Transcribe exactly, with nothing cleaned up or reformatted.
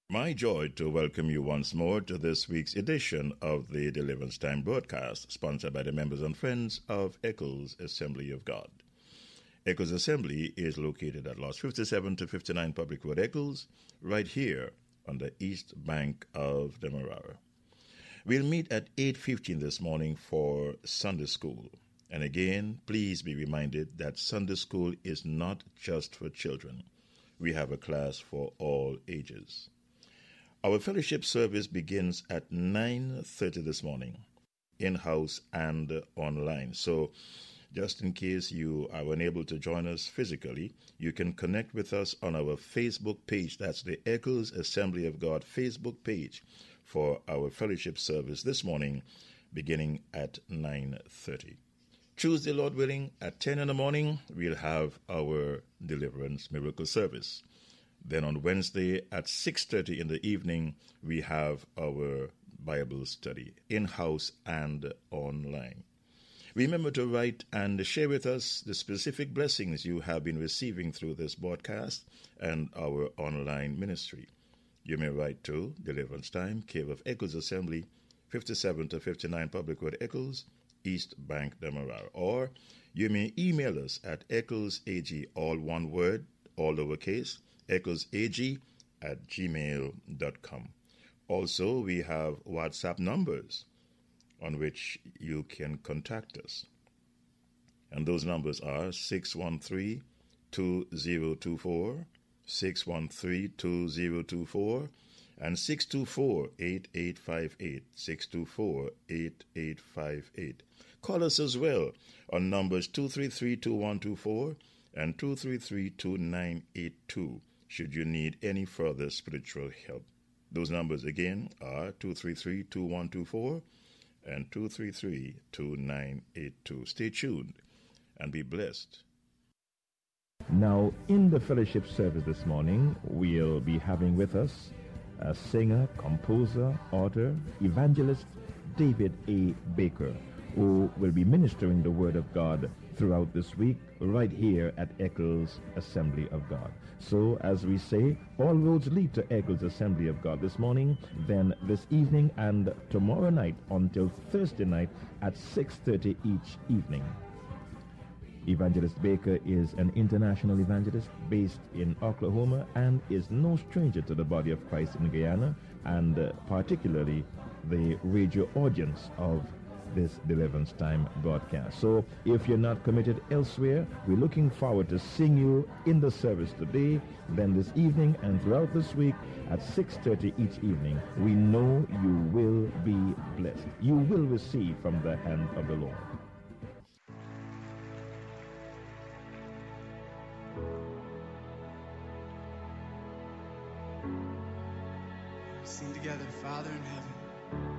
My joy to welcome you once more to this week's edition of the Deliverance Time broadcast, sponsored by the members and friends of Eccles Assembly of God. Eccles Assembly is located at Lots fifty-seven to fifty-nine Public Road, Eccles, right here on the east bank of the Demerara. We'll meet at eight fifteen this morning for Sunday School. And again, please be reminded that Sunday School is not just for children. We have a class for all ages. Our fellowship service begins at nine thirty this morning, in-house and online. So just in case you are unable to join us physically, you can connect with us on our Facebook page. That's the Eccles Assembly of God Facebook page for our fellowship service this morning, beginning at nine thirty. Tuesday, Lord willing, at ten in the morning, we'll have our Deliverance Miracle Service. Then on Wednesday at six thirty in the evening, we have our Bible study, in-house and online. Remember to write and share with us the specific blessings you have been receiving through this broadcast and our online ministry. You may write to Deliverance Time, Cave of Eccles Assembly, fifty-seven to fifty-nine Public Road, Eccles, East Bank, Demerara. Or you may email us at ecclesag, all one word, all lowercase, ecclesag at gmail dot com. Also, we have WhatsApp numbers on which you can contact us. And those numbers are six one three, two zero two four, six one three, two zero two four, and six two four, eight eight five eight, six two four, eight eight five eight. Call us as well on numbers two three three, two one two four and two three three, two nine eight two should you need any further spiritual help. Those numbers again are two three three, two one two four and two three three, two nine eight two. Stay tuned and be blessed. Now, in the fellowship service this morning, we'll be having with us a singer, composer, author, evangelist, David A. Baker, who will be ministering the Word of God throughout this week right here at Eccles Assembly of God. So, as we say, all roads lead to Eccles Assembly of God this morning, then this evening and tomorrow night until Thursday night at six thirty each evening. Evangelist Baker is an international evangelist based in Oklahoma and is no stranger to the body of Christ in Guyana and uh, particularly the radio audience of this Deliverance Time broadcast. So if you're not committed elsewhere, we're looking forward to seeing you in the service today, then this evening, and throughout this week at six thirty each evening. We know you will be blessed. You will receive from the hand of the Lord. Sing together, Father in heaven.